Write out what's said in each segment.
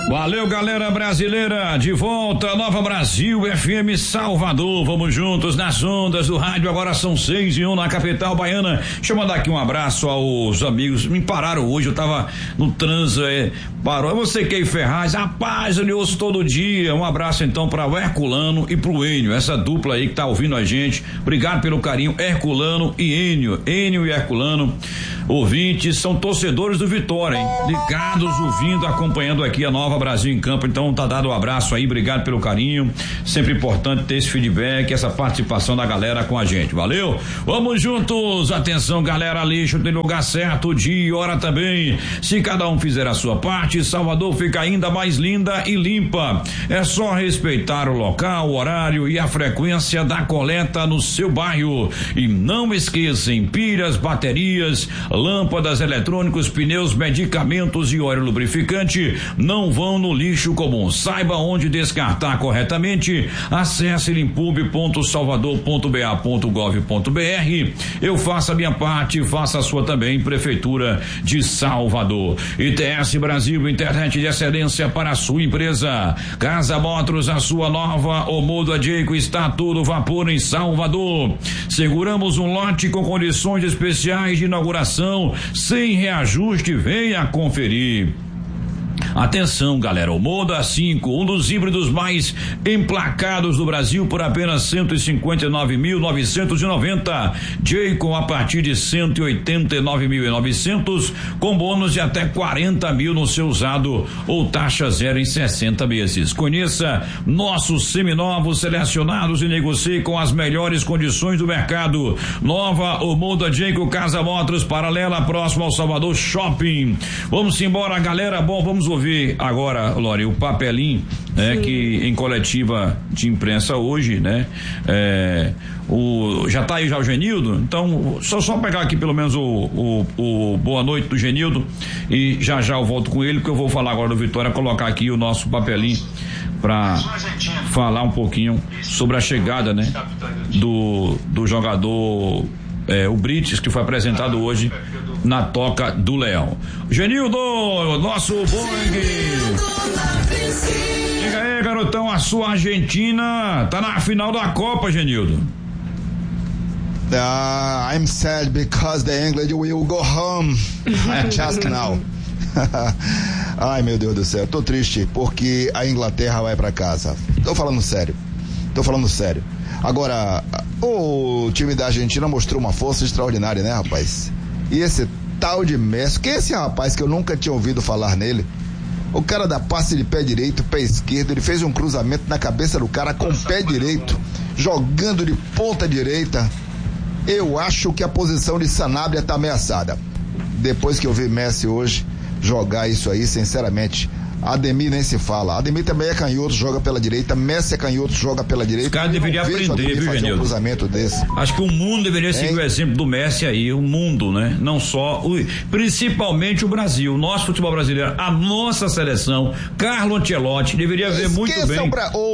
Valeu, galera brasileira, de volta, Nova Brasil FM Salvador, vamos juntos nas ondas do rádio, agora são 6:01 na capital baiana. Deixa eu mandar aqui um abraço aos amigos, me pararam hoje, eu tava no trânsito, parou, você que é Ferraz, rapaz, eu lhe ouço todo dia, um abraço então para o Herculano e pro Enio, essa dupla aí que tá ouvindo a gente, obrigado pelo carinho, Herculano e Enio e Herculano, ouvintes, são torcedores do Vitória, hein? Ligados, ouvindo, acompanhando aqui a Nova Brasil em Campo, então tá dado um abraço aí, obrigado pelo carinho, sempre importante ter esse feedback, essa participação da galera com a gente, valeu? Vamos juntos, atenção galera, lixo tem lugar certo, dia e hora também, se cada um fizer a sua parte, Salvador fica ainda mais linda e limpa, é só respeitar o local, o horário e a frequência da coleta no seu bairro, e não esqueçam, pilhas, baterias, lâmpadas, eletrônicos, pneus, medicamentos e óleo lubrificante não vão no lixo comum. Saiba onde descartar corretamente. Acesse limpub.salvador.ba.gov.br. Eu faço a minha parte, faça a sua também, Prefeitura de Salvador. ITS Brasil, internet de excelência para a sua empresa. Casa Motors, a sua nova Omoda Jayco, está todo vapor em Salvador. Seguramos um lote com condições especiais de inauguração, sem reajuste, venha conferir. Atenção, galera, o Moda 5, um dos híbridos mais emplacados do Brasil por apenas 159.990, Jayco a partir de 189.900, com bônus de até 40 mil no seu usado ou taxa zero em 60 meses. Conheça nossos seminovos selecionados e negocie com as melhores condições do mercado. Nova o Moda Jayco Casa Motors, paralela, próximo ao Salvador Shopping. Vamos embora, galera, bom, vamos ouvir agora, Lore, o Papelim, né, que em coletiva de imprensa hoje, né, já tá aí já o Genildo, então só pegar aqui pelo menos o boa noite do Genildo e já eu volto com ele, porque eu vou falar agora do Vitória, colocar aqui o nosso Papelim para falar um pouquinho sobre a chegada, né, do jogador o Brites, que foi apresentado hoje na Toca do Leão. Genildo, nosso Boeing. Diga aí, garotão, a sua Argentina tá na final da Copa, Genildo. I'm sad because the England will go home just now. Ai, meu Deus do céu, tô triste porque a Inglaterra vai pra casa. Tô falando sério. Agora, o time da Argentina mostrou uma força extraordinária, né, rapaz? E esse tal de Messi, que é esse rapaz que eu nunca tinha ouvido falar nele? O cara dá passe de pé direito, pé esquerdo, ele fez um cruzamento na cabeça do cara com o pé direito, jogando de ponta direita. Eu acho que a posição de Sanabria tá ameaçada. Depois que eu vi Messi hoje jogar isso aí, sinceramente, Ademir nem se fala. Ademir também é canhoto, joga pela direita. Messi é canhoto, joga pela direita. Os caras deveriam aprender, viu, Genildo? Um cruzamento desse. Acho que o mundo deveria seguir o exemplo do Messi aí, o mundo, né? Não só, principalmente o Brasil, o nosso futebol brasileiro, a nossa seleção, Carlo Ancelotti, deveria ver muito bem.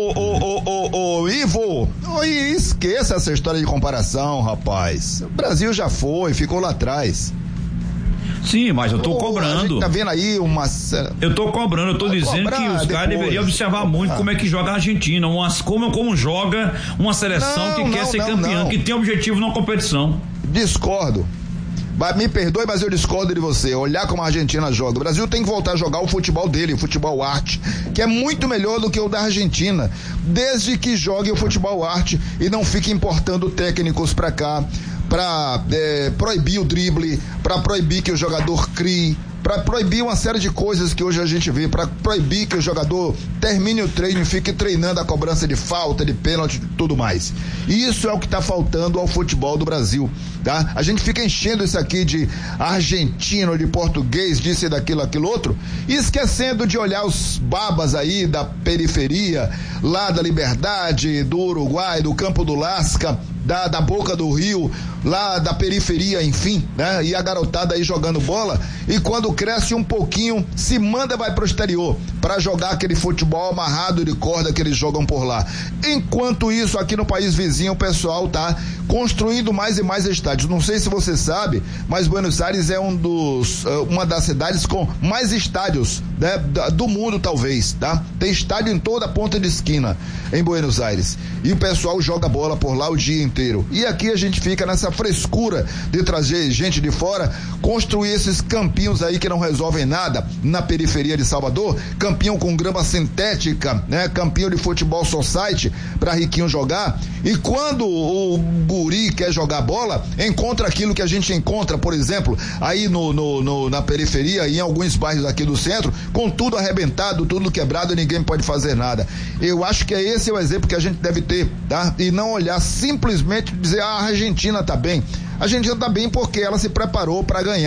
Ivo, esqueça essa história de comparação, rapaz. O Brasil já foi, ficou lá atrás. Sim, mas eu tô cobrando. A gente tá vendo aí uma... Eu tô cobrando, eu tô dizendo que os caras deveriam observar muito como é que joga a Argentina, como joga uma seleção que quer ser campeão, que tem objetivo na competição. Discordo. Me perdoe, mas eu discordo de você. Olhar como a Argentina joga. O Brasil tem que voltar a jogar o futebol dele, o futebol arte, que é muito melhor do que o da Argentina, desde que jogue o futebol arte e não fique importando técnicos pra cá, para proibir o drible, para proibir que o jogador crie, para proibir uma série de coisas que hoje a gente vê, para proibir que o jogador termine o treino e fique treinando a cobrança de falta, de pênalti e tudo mais. Isso é o que está faltando ao futebol do Brasil, tá? A gente fica enchendo isso aqui de argentino, de português, disso e daquilo, aquilo outro, e esquecendo de olhar os babas aí da periferia, lá da Liberdade, do Uruguai, do Campo do Lasca, da boca do rio, lá da periferia, enfim, né? E a garotada aí jogando bola, e quando cresce um pouquinho, se manda, vai pro exterior, para jogar aquele futebol amarrado de corda que eles jogam por lá. Enquanto isso, aqui no país vizinho, o pessoal tá construindo mais e mais estádios. Não sei se você sabe, mas Buenos Aires é uma das cidades com mais estádios, né, do mundo, talvez, tá? Tem estádio em toda a ponta de esquina em Buenos Aires, e o pessoal joga bola por lá o dia inteiro. E aqui a gente fica nessa frescura de trazer gente de fora, construir esses campinhos aí que não resolvem nada na periferia de Salvador, campinho com grama sintética, né? Campinho de futebol society para riquinho jogar. E quando o guri quer jogar bola, encontra aquilo que a gente encontra, por exemplo, aí na periferia e em alguns bairros aqui do centro, com tudo arrebentado, tudo quebrado, e ninguém pode fazer nada. Eu acho que esse é o exemplo que a gente deve ter, tá? E não olhar simplesmente dizer, a Argentina tá bem. A Argentina tá bem porque ela se preparou para ganhar.